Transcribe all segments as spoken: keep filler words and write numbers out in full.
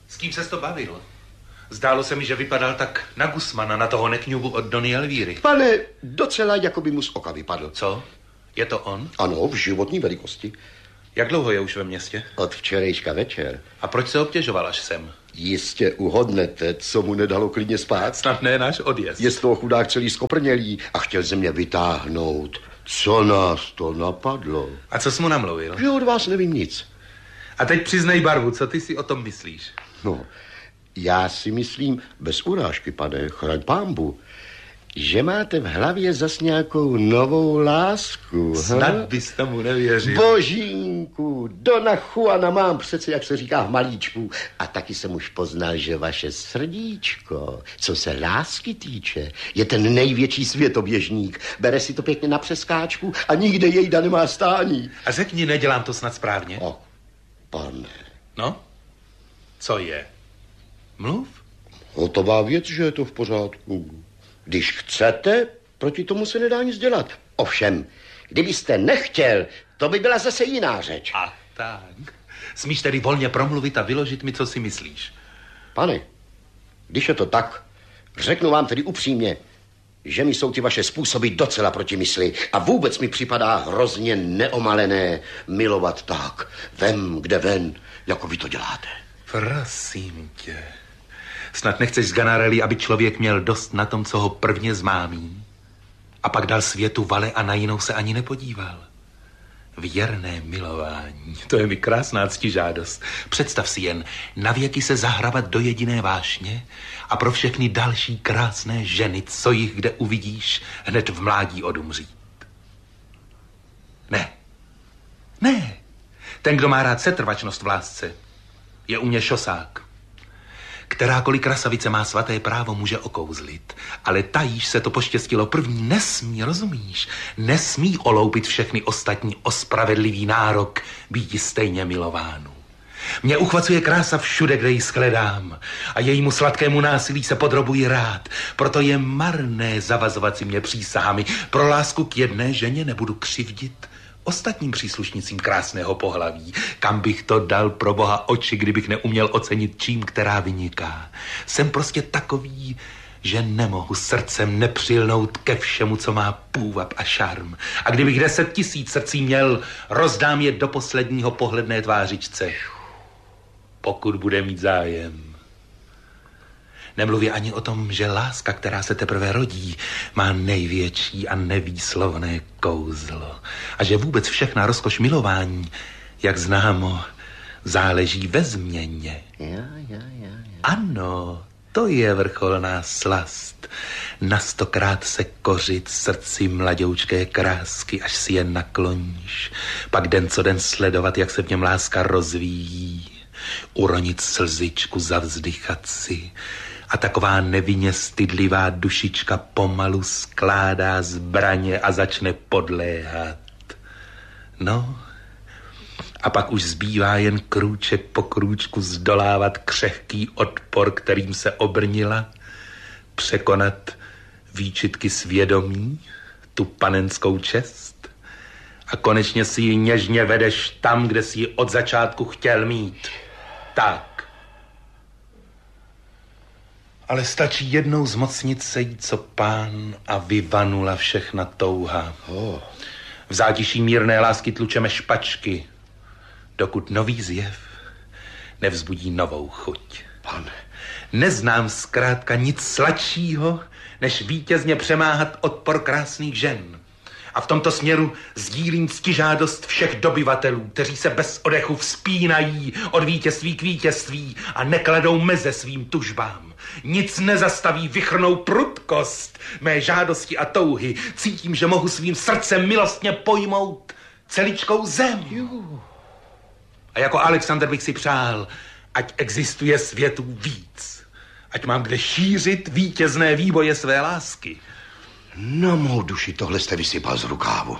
S kým ses to bavil? Zdálo se mi, že vypadal tak na Gusmana, na toho nekňubu od Dony Elvíry. Pane, docela jako by mu z oka vypadl. Co? Je to on? Ano, v životní velikosti. Jak dlouho je už ve městě? Od včerejška večer. A proč se obtěžoval až sem? Jistě uhodnete, co mu nedalo klidně spát. Snad ne náš odjezd. Je z toho chudák celý skoprnělý a chtěl ze mě vytáhnout. Co nás to napadlo? A co jsi mu namluvil? Že od vás nevím nic. A teď přiznej barvu, co ty si o tom myslíš? No, já si myslím, bez urážky, pane, chraň pánbu, že máte v hlavě zas nějakou novou lásku. Snad ha? Bys tomu nevěřil. Božínku, Dona Juana mám přece, jak se říká v malíčku. A taky jsem už poznal, že vaše srdíčko, co se lásky týče, je ten největší světoběžník. Bere si to pěkně na přeskáčku a nikde jejda nemá stání. A řekni, nedělám to snad správně? O, pane. No? Co je? Mluv? Hotová věc, že je to v pořádku. Když chcete, proti tomu se nedá nic dělat. Ovšem, kdybyste nechtěl, to by byla zase jiná řeč. A tak. Smíš tedy volně promluvit a vyložit mi, co si myslíš. Pane, když je to tak, řeknu vám tedy upřímně, že mi jsou ty vaše způsoby docela proti mysli a vůbec mi připadá hrozně neomalené milovat tak, vem kde ven, jako vy to děláte. Prosím tě. Snad nechceš z Ganarelli, aby člověk měl dost na tom, co ho prvně zmámí a pak dal světu vale a na jinou se ani nepodíval. Věrné milování, to je mi krásná ctižádost. Představ si jen, navěky se zahrabat do jediné vášně a pro všechny další krásné ženy, co jich kde uvidíš, hned v mládí odumřít. Ne, ne, ten, kdo má rád setrvačnost v lásce, je u mě šosák. Kterákoliv krasavice má svaté právo, může okouzlit, ale tajíž se to poštěstilo první nesmí, rozumíš? Nesmí oloupit všechny ostatní o spravedlivý nárok býti stejně milovánu. Mě uchvacuje krása všude, kde ji shledám a jejímu sladkému násilí se podrobuji rád. Proto je marné zavazovat si mě přísahami. Pro lásku k jedné ženě nebudu křivdit ostatním příslušnicím krásného pohlaví. Kam bych to dal pro boha oči, kdybych neuměl ocenit čím, která vyniká. Jsem prostě takový, že nemohu srdcem nepřilnout ke všemu, co má půvab a šarm. A kdybych deset tisíc srdcí měl, rozdám je do posledního pohledné tvářičce. Pokud bude mít zájem. Nemluví ani o tom, že láska, která se teprve rodí, má největší a nevýslovné kouzlo. A že vůbec všechna rozkoš milování, jak známo, záleží ve změně. Ja, ja, ja, ja. Ano, to je vrcholná slast. Na stokrát se kořit srdci mladoučké krásky, až si je nakloníš. Pak den co den sledovat, jak se v něm láska rozvíjí. Uronit slzičku, zavzdychat si. A taková nevinně stydlivá dušička pomalu skládá zbraně a začne podléhat. No, a pak už zbývá jen krůček po krůčku zdolávat křehký odpor, kterým se obrnila, překonat výčitky svědomí, tu panenskou čest a konečně si ji něžně vedeš tam, kde si ji od začátku chtěl mít. Tak. Ale stačí jednou zmocnit se jí, co pán, a vyvanula všechna touha. Oh. V zátiší mírné lásky tlučeme špačky, dokud nový zjev nevzbudí novou chuť. Pane. Neznám zkrátka nic sladšího, než vítězně přemáhat odpor krásných žen. A v tomto směru sdílím ctižádost všech dobyvatelů, kteří se bez odechu vzpínají od vítězství k vítězství a nekladou meze svým tužbám. Nic nezastaví vychrnou prudkost mé žádosti a touhy. Cítím, že mohu svým srdcem milostně pojmout celičkou zem. Jo. A jako Alexander bych si přál, ať existuje světů víc. Ať mám kde šířit vítězné výboje své lásky. Na mou duši tohle jste vysypal z rukávu.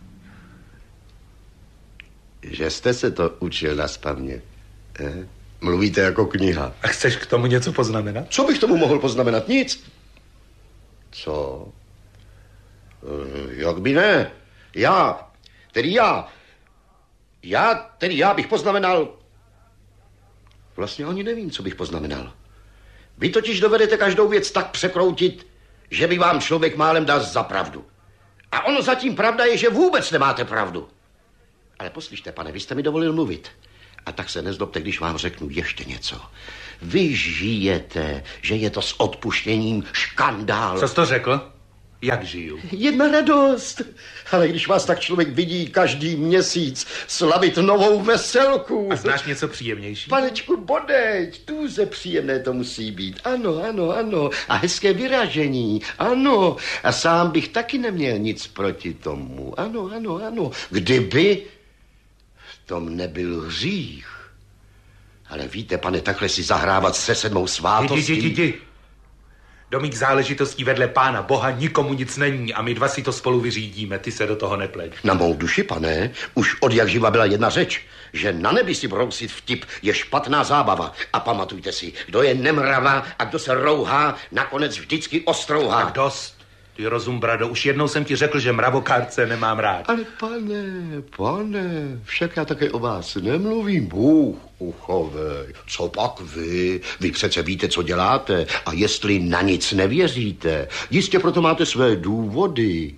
Že jste se to učil nazpaměť. Eh? Mluvíte jako kniha. A chceš k tomu něco poznamenat? Co bych tomu mohl poznamenat? Nic. Co? E, jak by ne? Já, tedy já. Já, tedy já bych poznamenal... Vlastně ani nevím, co bych poznamenal. Vy totiž dovedete každou věc tak překroutit, že by vám člověk málem dal za pravdu. A ono zatím pravda je, že vůbec nemáte pravdu. Ale poslyšte, pane, vy jste mi dovolil mluvit. A tak se nezdobte, když vám řeknu ještě něco. Vy žijete, že je to s odpuštěním škandál. Co jsi to řekl? Jak žiju? Jedna radost. Ale když vás tak člověk vidí každý měsíc slavit novou veselku. A znáš něco příjemnější? Panečku, bodeď, tuze příjemné to musí být. Ano, ano, ano. A hezké vyražení. Ano. A sám bych taky neměl nic proti tomu. Ano, ano, ano. Kdyby v tom nebyl hřích. Ale víte, pane, takhle si zahrávat se sedmou svátostí. Jdi, jdi, jdi. Do mých záležitostí vedle Pána Boha nikomu nic není a my dva si to spolu vyřídíme, ty se do toho nepleť. Na mou duši, pane, už od jak živa byla jedna řeč, že na nebi si brousit vtip je špatná zábava. A pamatujte si, kdo je nemrava a kdo se rouhá, nakonec vždycky ostrouhá. Tak dost. Ty rozum, brado, už jednou jsem ti řekl, že mravokárce nemám rád. Ale pane, pane, však já také o vás nemluvím. Bůh uchovej. Co pak vy? Vy přece víte, co děláte. A jestli na nic nevěříte, jistě proto máte své důvody.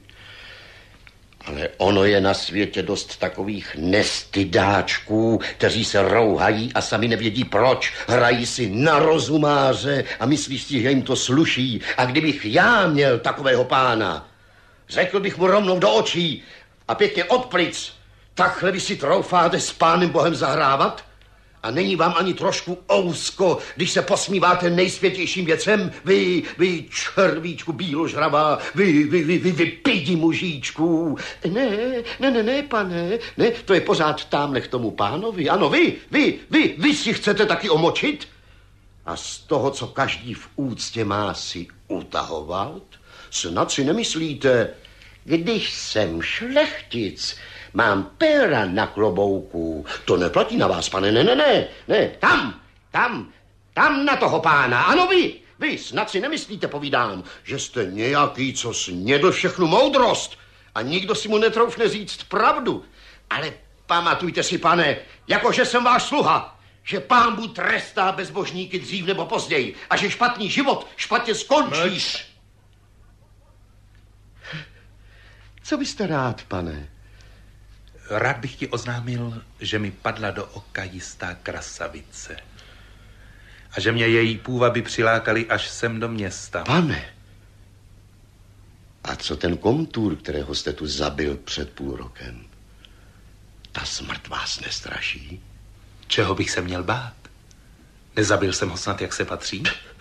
Ale ono je na světě dost takových nestydáčků, kteří se rouhají a sami nevědí proč. Hrají si na rozumáře a myslíš si, že jim to sluší. A kdybych já měl takového pána, řekl bych mu rovnou do očí a pěkně od plic, takhle vy si troufáte s Pánem Bohem zahrávat? A není vám ani trošku ousko, když se posmíváte nejsvětějším věcem? Vy, vy červíčku bíložravá, vy, vy, vy, vy, vy pidi mužíčku. Ne, ne, ne, ne, pane, ne, to je pořád támhle k tomu pánovi. Ano, vy, vy, vy, vy si chcete taky omočit? A z toho, co každý v úctě má, si utahovat? Snad si nemyslíte, když jsem šlechtic, mám péra na klobouku. To neplatí na vás, pane, ne, ne, ne, ne, tam, tam, tam na toho pána. Ano, vy, vy snad si nemyslíte, povídám, že jste nějaký, co snědl všechnu moudrost a nikdo si mu netroufne říct pravdu. Ale pamatujte si, pane, jakože jsem váš sluha, že Pán Bůh trestá bezbožníky dřív nebo později a že špatný život špatně skončí. Mlč. Co byste rád, pane? Rád bych ti oznámil, že mi padla do oka jistá krasavice. A že mě její půvaby přilákaly až sem do města. Pane, a co ten komtůr, kterého jste tu zabil před půl rokem? Ta smrt vás nestraší? Čeho bych se měl bát? Nezabil jsem ho snad, jak se patří?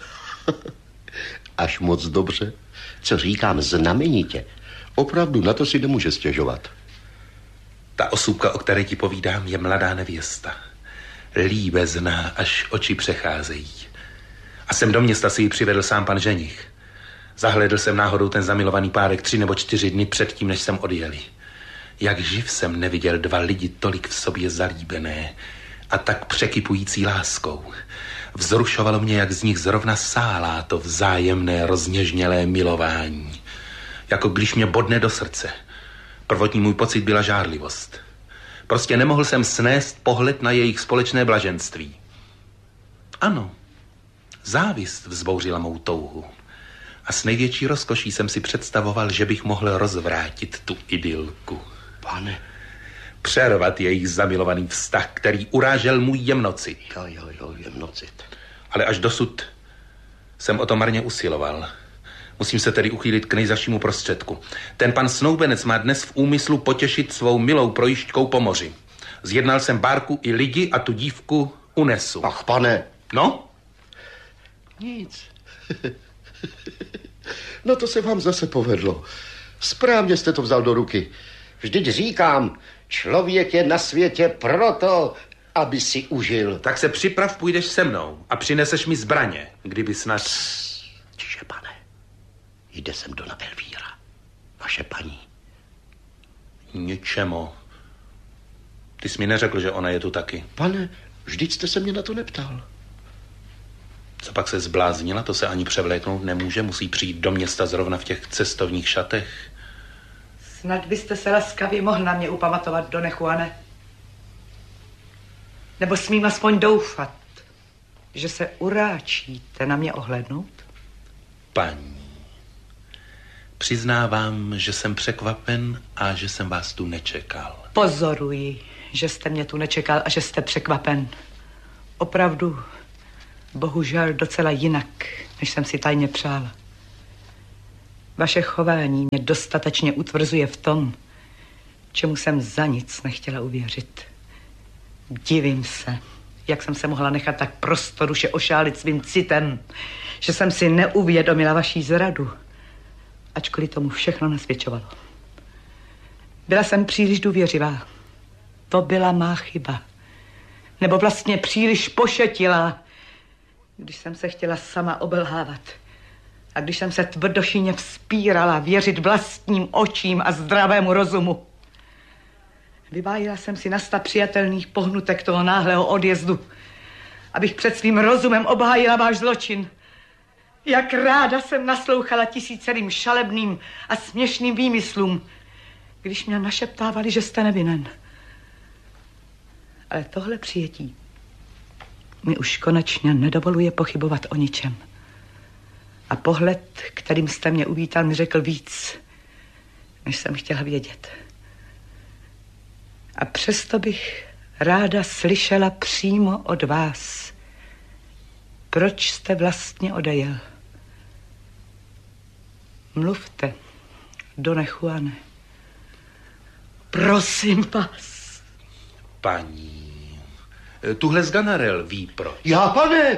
Až moc dobře. Co říkám znamenitě. Opravdu na to si nemůže stěžovat. Ta osůbka, o které ti povídám, je mladá nevěsta. Líbezná, až oči přecházejí. A sem do města si ji přivedl sám pan ženich. Zahledl jsem náhodou ten zamilovaný párek tři nebo čtyři dny předtím, než jsem odjeli. Jak živ jsem neviděl dva lidi tolik v sobě zalíbené a tak překypující láskou. Vzrušovalo mě, jak z nich zrovna sálá to vzájemné rozněžnělé milování. Jako když mě bodne do srdce. Prvotní můj pocit byla žárlivost. Prostě nemohl jsem snést pohled na jejich společné blaženství. Ano, závist vzbouřila mou touhu. A s největší rozkoší jsem si představoval, že bych mohl rozvrátit tu idylku. Pane. Přervat jejich zamilovaný vztah, který urážel můj jemnocit. Jo, jo, jo, jemnocit. Ale až dosud jsem o to marně usiloval. Musím se tedy uchýlit k nejzazšímu prostředku. Ten pan snoubenec má dnes v úmyslu potěšit svou milou projížďkou po moři. Zjednal jsem bárku i lidi a tu dívku unesu. Ach, pane. No? Nic. No to se vám zase povedlo. Správně jste to vzal do ruky. Vždyť říkám, člověk je na světě proto, aby si užil. Tak se připrav, půjdeš se mnou a přineseš mi zbraně, kdyby snad... Čiže, pane, jde sem do Elvíra, vaše paní. Ničemu. Ty jsi mi neřekl, že ona je tu taky. Pane, vždyť jste se mě na to neptal. Co pak se zbláznila, to se ani převléknout nemůže, musí přijít do města zrovna v těch cestovních šatech. Snad byste se laskavě mohl na mě upamatovat, Done Juane. Nebo smím aspoň doufat. že se uráčíte na mě ohlédnout? Paní, přiznávám, že jsem překvapen a že jsem vás tu nečekal. Pozoruji, že jste mě tu nečekal a že jste překvapen. Opravdu, bohužel docela jinak, než jsem si tajně přála. Vaše chování mě dostatečně utvrzuje v tom, čemu jsem za nic nechtěla uvěřit. Divím se, jak jsem se mohla nechat tak prostoruše ošálit svým citem, že jsem si neuvědomila vaší zradu, ačkoliv tomu všechno nasvědčovalo. Byla jsem příliš důvěřivá. To byla má chyba. Nebo vlastně příliš pošetilá, když jsem se chtěla sama obelhávat. A když jsem se tvrdošíně vzpírala věřit vlastním očím a zdravému rozumu. Vyvájila jsem si na sta přijatelných pohnutek toho náhlého odjezdu, abych před svým rozumem obhájila váš zločin. Jak ráda jsem naslouchala tisícerým šalebným a směšným výmyslům, když mě našeptávali, že jste nevinen. Ale tohle přijetí mi už konečně nedovoluje pochybovat o ničem. A pohled, kterým jste mě uvítal, mi řekl víc, než jsem chtěla vědět. A přesto bych ráda slyšela přímo od vás, proč jste vlastně odejel. Mluvte, Done Juane. Prosím vás. Paní, tuhle z Ganarel ví proč. Já, pane!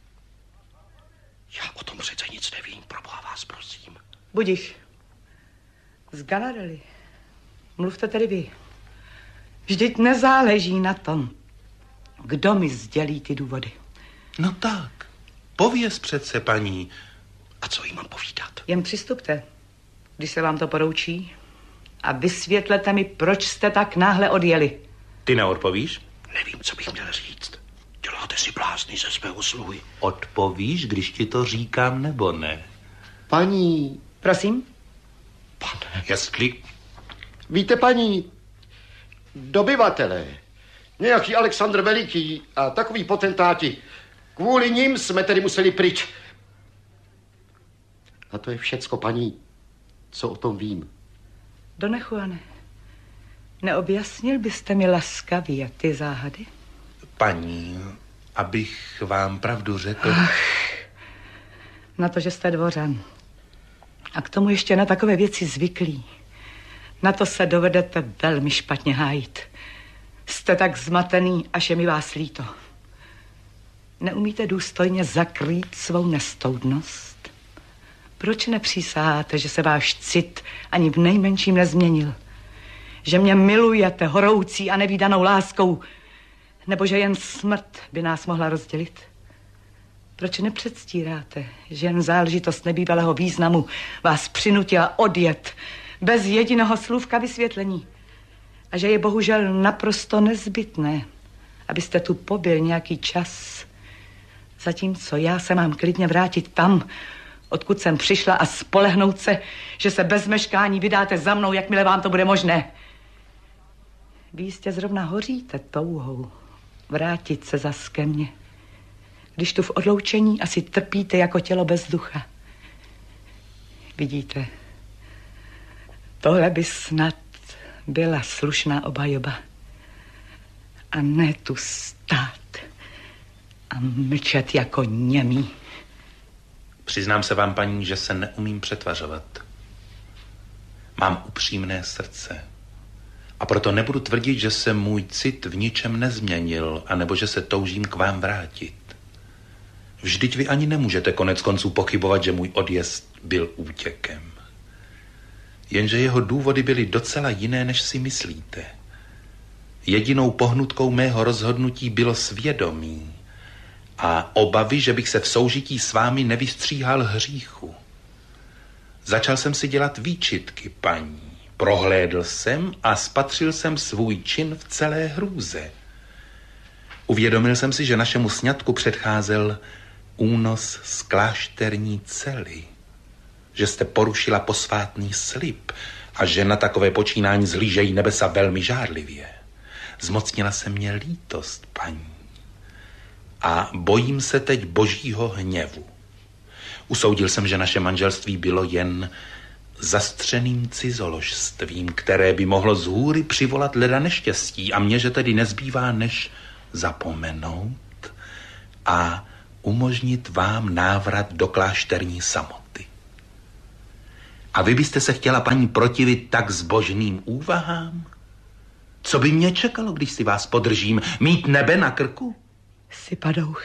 Já o tom přece nic nevím, proboha vás prosím. Budiš. Z Ganarely. Mluvte tedy vy. Vždyť nezáleží na tom, kdo mi sdělí ty důvody. No tak, pověz přece, paní. A co jí mám povídat? Jen přistupte, když se vám to poroučí, a vysvětlete mi, proč jste tak náhle odjeli. Ty neodpovíš? Nevím, co bych měl říct. Děláte si blázny ze svého sluhy. Odpovíš, když ti to říkám, nebo ne? Paní... Prosím? Pane... Jestli... Víte, paní, dobyvatelé, nějaký Alexandr Veliký a takový potentáti, kvůli nim jsme tedy museli pryč. A to je všecko, paní, co o tom vím. Done Juane, neobjasnil byste mi laskavě ty záhady? Paní, abych vám pravdu řekl... Ach, na to, že jste dvořan. A k tomu ještě na takové věci zvyklí. Na to se dovedete velmi špatně hájit. Jste tak zmatený, až je mi vás líto. Neumíte důstojně zakrýt svou nestoudnost? Proč nepřísaháte, že se váš cit ani v nejmenším nezměnil? Že mě milujete horoucí a nevídanou láskou, nebo že jen smrt by nás mohla rozdělit? Proč nepředstíráte, že jen záležitost nebývalého významu vás přinutila odjet bez jediného slůvka vysvětlení? A že je bohužel naprosto nezbytné, abyste tu pobyl nějaký čas, zatímco já se mám klidně vrátit tam, odkud jsem přišla, a spolehnout se, že se bez meškání vydáte za mnou, jakmile vám to bude možné. Vy jistě zrovna hoříte touhou vrátit se zas ke mně, když tu v odloučení asi trpíte jako tělo bez ducha. Vidíte, tohle by snad byla slušná obhajoba. A ne tu stát a mlčet jako němý. Přiznám se vám, paní, že se neumím přetvařovat. Mám upřímné srdce. A proto nebudu tvrdit, že se můj cit v ničem nezměnil, anebo že se toužím k vám vrátit. Vždyť vy ani nemůžete konec konců pochybovat, že můj odjezd byl útěkem. Jenže jeho důvody byly docela jiné, než si myslíte. Jedinou pohnutkou mého rozhodnutí bylo svědomí a obavy, že bych se v soužití s vámi nevystříhal hříchu. Začal jsem si dělat výčitky, paní. Prohlédl jsem a spatřil jsem svůj čin v celé hrůze. Uvědomil jsem si, že našemu sňatku předcházel únos z klášterní cely, že jste porušila posvátný slib a že na takové počínání zhlížejí nebesa velmi žárlivě. Zmocnila se mě lítost, paní. A bojím se teď božího hněvu. Usoudil jsem, že naše manželství bylo jen zastřeným cizoložstvím, které by mohlo z hůry přivolat leda neštěstí, a mně, že tedy nezbývá, než zapomenout a umožnit vám návrat do klášterní samoty. A vy byste se chtěla, paní, protivit tak zbožným úvahám? Co by mě čekalo, když si vás podržím? Mít nebe na krku? Jsi padouch.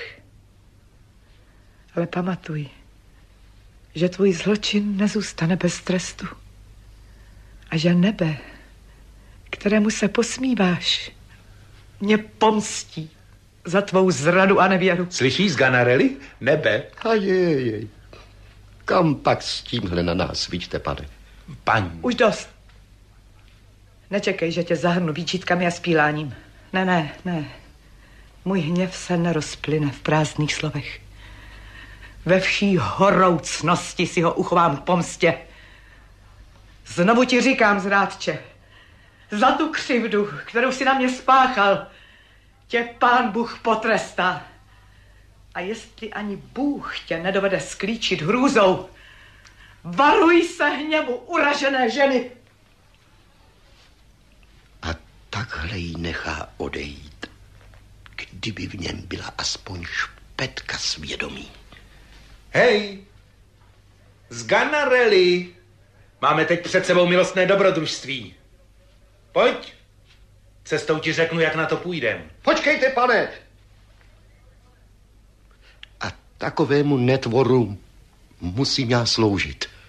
Ale pamatuj, že tvůj zločin nezůstane bez trestu. A že nebe, kterému se posmíváš, mě pomstí za tvou zradu a nevěru. Slyšíš, Ganarelli? Nebe. A jej, jej. Kam pak s tímhle na nás vidíte, pane? Paní. Už dost. Nečekej, že tě zahrnu výčitkami a spíláním. Ne, ne, ne. Můj hněv se nerozplyne v prázdných slovech. Ve vší horoucnosti si ho uchovám k pomstě. Znovu ti říkám, zrádče, za tu křivdu, kterou si na mě spáchal, tě Pán Bůh potrestá. A jestli ani Bůh tě nedovede sklíčit hrůzou, varuj se hněvu uražené ženy. A takhle jí nechá odejít, kdyby v něm byla aspoň špetka svědomí. Hej, z Ganarelli. Máme teď před sebou milostné dobrodružství. Pojď, cestou ti řeknu, jak na to půjdem. Počkejte, pane! A takovému netvoru musím já sloužit.